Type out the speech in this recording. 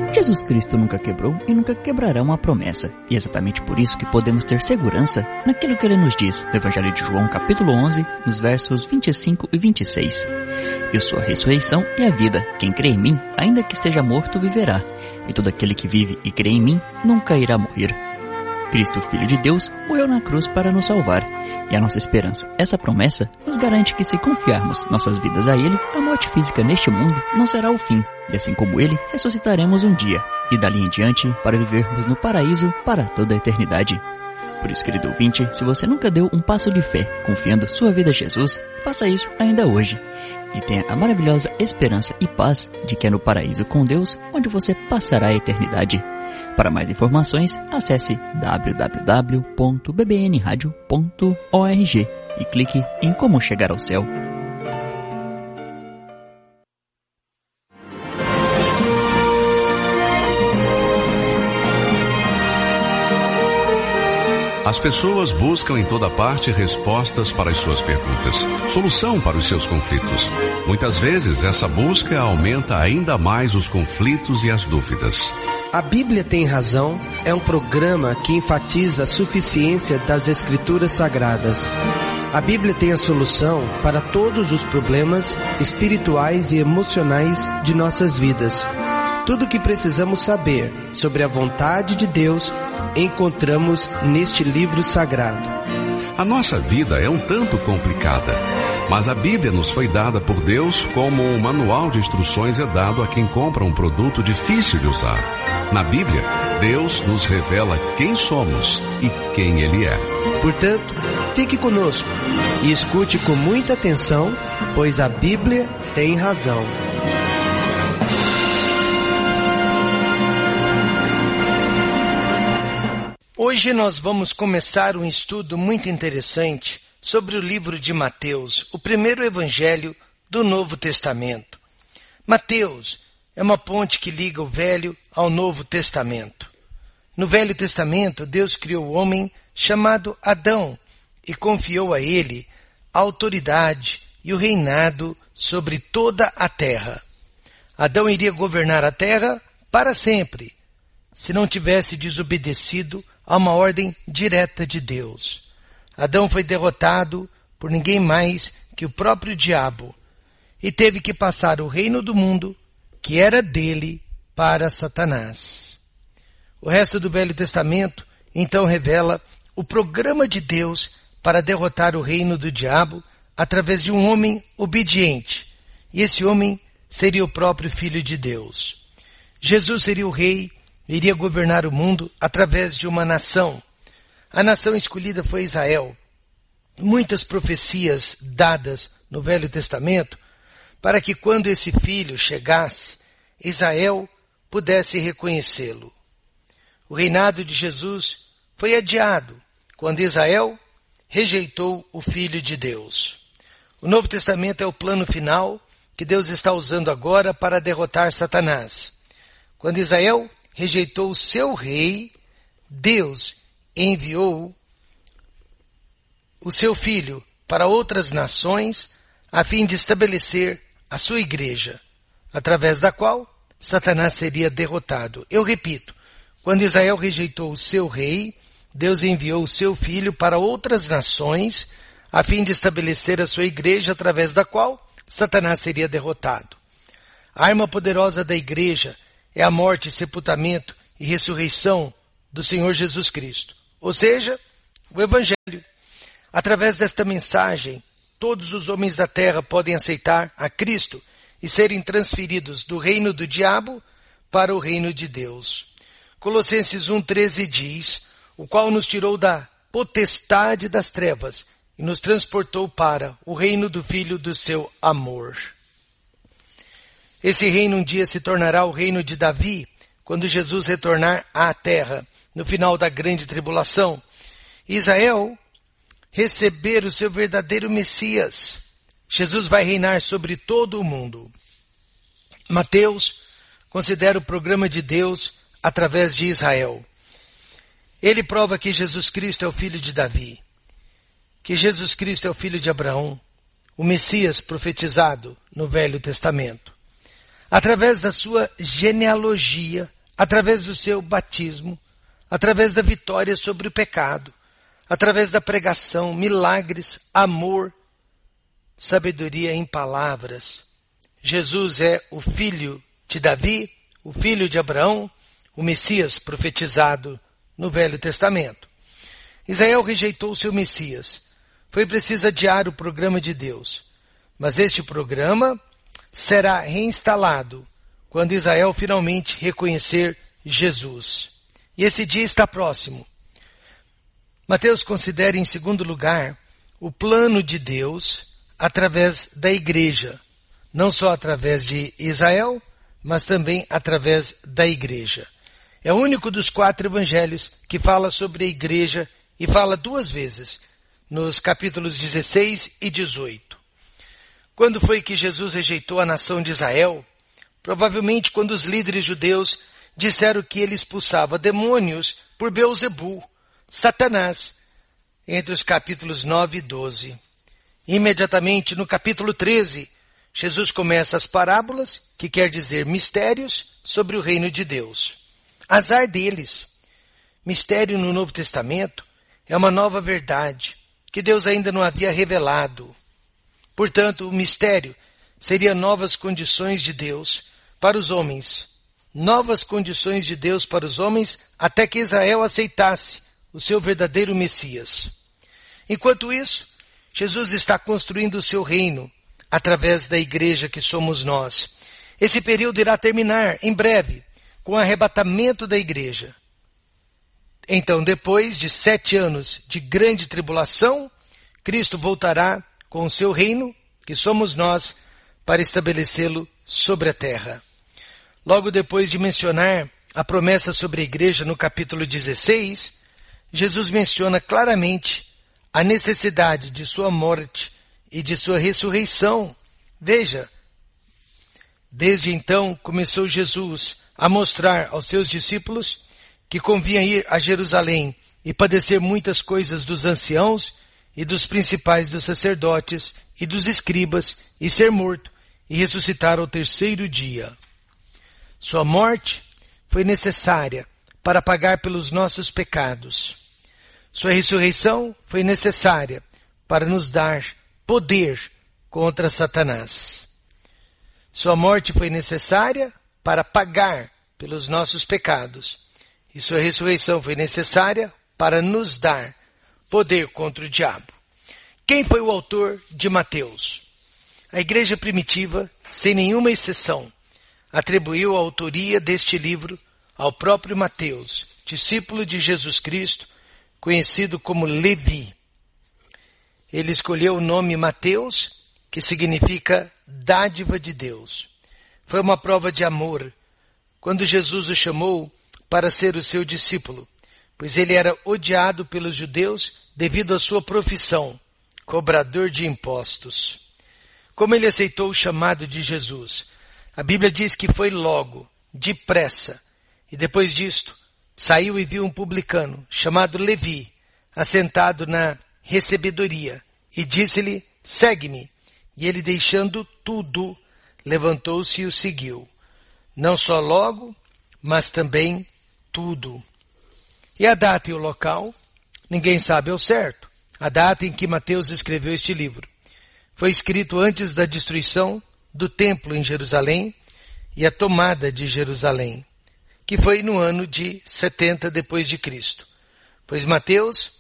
Jesus Cristo nunca quebrou e nunca quebrará uma promessa. E é exatamente por isso que podemos ter segurança naquilo que Ele nos diz no Evangelho de João, capítulo 11, nos versos 25 e 26. Eu sou a ressurreição e a vida. Quem crê em mim, ainda que esteja morto, viverá. E todo aquele que vive e crê em mim, nunca irá morrer. Cristo, Filho de Deus, morreu na cruz para nos salvar. E a nossa esperança, essa promessa, nos garante que se confiarmos nossas vidas a Ele, a morte física neste mundo não será o fim. E assim como Ele, ressuscitaremos um dia. E dali em diante, para vivermos no paraíso para toda a eternidade. Por isso, querido ouvinte, se você nunca deu um passo de fé, confiando sua vida a Jesus, faça isso ainda hoje. E tenha a maravilhosa esperança e paz de que é no paraíso com Deus, onde você passará a eternidade. Para mais informações, acesse www.bbnradio.org e clique em Como Chegar ao Céu. As pessoas buscam em toda parte respostas para as suas perguntas, solução para os seus conflitos. Muitas vezes essa busca aumenta ainda mais os conflitos e as dúvidas. A Bíblia Tem Razão é um programa que enfatiza a suficiência das Escrituras Sagradas. A Bíblia tem a solução para todos os problemas espirituais e emocionais de nossas vidas. Tudo o que precisamos saber sobre a vontade de Deus encontramos neste livro sagrado. A nossa vida é um tanto complicada, mas a Bíblia nos foi dada por Deus como um manual de instruções é dado a quem compra um produto difícil de usar. Na Bíblia, Deus nos revela quem somos e quem Ele é. Portanto, fique conosco e escute com muita atenção, pois a Bíblia tem razão. Hoje nós vamos começar um estudo muito interessante sobre o livro de Mateus, o primeiro evangelho do Novo Testamento. Mateus é uma ponte que liga o Velho ao Novo Testamento. No Velho Testamento, Deus criou o homem chamado Adão e confiou a ele a autoridade e o reinado sobre toda a terra. Adão iria governar a terra para sempre, se não tivesse desobedecido a uma ordem direta de Deus. Adão foi derrotado por ninguém mais que o próprio diabo e teve que passar o reino do mundo, que era dele, para Satanás. O resto do Velho Testamento então revela o programa de Deus para derrotar o reino do diabo através de um homem obediente, e esse homem seria o próprio Filho de Deus. Jesus seria o rei, iria governar o mundo através de uma nação. A nação escolhida foi Israel. Muitas profecias dadas no Velho Testamento para que quando esse filho chegasse, Israel pudesse reconhecê-lo. O reinado de Jesus foi adiado quando Israel rejeitou o Filho de Deus. O Novo Testamento é o plano final que Deus está usando agora para derrotar Satanás. Quando Israel rejeitou o seu rei, Deus enviou o seu filho para outras nações a fim de estabelecer a sua igreja, através da qual Satanás seria derrotado. Eu repito, quando Israel rejeitou o seu rei, Deus enviou o seu filho para outras nações a fim de estabelecer a sua igreja, através da qual Satanás seria derrotado. A arma poderosa da igreja é a morte, sepultamento e ressurreição do Senhor Jesus Cristo, ou seja, o Evangelho. Através desta mensagem, todos os homens da terra podem aceitar a Cristo e serem transferidos do reino do diabo para o reino de Deus. Colossenses 1,13 diz, o qual nos tirou da potestade das trevas e nos transportou para o reino do Filho do seu amor. Esse reino um dia se tornará o reino de Davi, quando Jesus retornar à terra, no final da grande tribulação. Israel receber o seu verdadeiro Messias. Jesus vai reinar sobre todo o mundo. Mateus considera o programa de Deus através de Israel. Ele prova que Jesus Cristo é o filho de Davi, que Jesus Cristo é o filho de Abraão, o Messias profetizado no Velho Testamento. Através da sua genealogia, através do seu batismo, através da vitória sobre o pecado, através da pregação, milagres, amor, sabedoria em palavras. Jesus é o filho de Davi, o filho de Abraão, o Messias profetizado no Velho Testamento. Israel rejeitou o seu Messias. Foi preciso adiar o programa de Deus. Mas este programa será reinstalado quando Israel finalmente reconhecer Jesus. E esse dia está próximo. Mateus considera em segundo lugar o plano de Deus através da igreja. Não só através de Israel, mas também através da igreja. É o único dos 4 evangelhos que fala sobre a igreja e fala 2 vezes, nos capítulos 16 e 18. Quando foi que Jesus rejeitou a nação de Israel? Provavelmente quando os líderes judeus disseram que ele expulsava demônios por Beelzebul, Satanás, entre os capítulos 9 e 12. Imediatamente no capítulo 13, Jesus começa as parábolas, que quer dizer mistérios sobre o reino de Deus. Azar deles. Mistério no Novo Testamento é uma nova verdade que Deus ainda não havia revelado. Portanto, o mistério seria novas condições de Deus para os homens. Novas condições de Deus para os homens até que Israel aceitasse o seu verdadeiro Messias. Enquanto isso, Jesus está construindo o seu reino através da igreja que somos nós. Esse período irá terminar em breve com o arrebatamento da igreja. Então, depois de 7 anos de grande tribulação, Cristo voltará com o seu reino, que somos nós, para estabelecê-lo sobre a terra. Logo depois de mencionar a promessa sobre a igreja no capítulo 16, Jesus menciona claramente a necessidade de sua morte e de sua ressurreição. Veja, desde então começou Jesus a mostrar aos seus discípulos que convinha ir a Jerusalém e padecer muitas coisas dos anciãos e dos principais dos sacerdotes e dos escribas e ser morto e ressuscitar ao 3º dia. Sua morte foi necessária para pagar pelos nossos pecados. Sua ressurreição foi necessária para nos dar poder contra Satanás. Sua morte foi necessária para pagar pelos nossos pecados. E sua ressurreição foi necessária para nos dar poder contra o diabo. Quem foi o autor de Mateus? A igreja primitiva, sem nenhuma exceção, atribuiu a autoria deste livro ao próprio Mateus, discípulo de Jesus Cristo, conhecido como Levi. Ele escolheu o nome Mateus, que significa dádiva de Deus. Foi uma prova de amor quando Jesus o chamou para ser o seu discípulo, pois ele era odiado pelos judeus devido à sua profissão, cobrador de impostos. Como ele aceitou o chamado de Jesus? A Bíblia diz que foi logo, depressa, e depois disto, saiu e viu um publicano, chamado Levi, assentado na recebedoria, e disse-lhe, segue-me. E ele, deixando tudo, levantou-se e o seguiu. Não só logo, mas também tudo. E a data e o local? Ninguém sabe ao certo. A data em que Mateus escreveu este livro. Foi escrito antes da destruição do templo em Jerusalém e a tomada de Jerusalém, que foi no ano de 70 depois de Cristo. Pois Mateus